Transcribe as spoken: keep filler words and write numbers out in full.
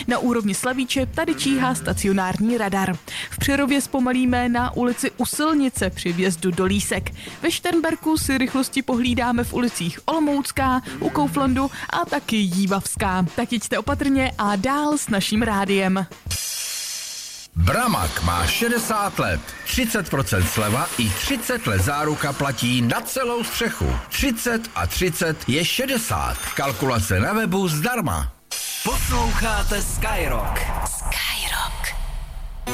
Na úrovni Slavíče tady číhá stacionární radar. V Přerově zpomalíme na ulici U Silnice při vjezdu do Lísek. Ve Šternberku si rychlosti pohlídáme v ulicích Olomoucká, u Kauflandu a taky Jívavská. Tak jeďte opatrně a dál s naším rádiem. Bramag má šedesát let, třicet procent sleva i třicet let záruka platí na celou střechu. třicet a třicet je šedesát. Kalkulace na webu zdarma. Posloucháte Skyrock.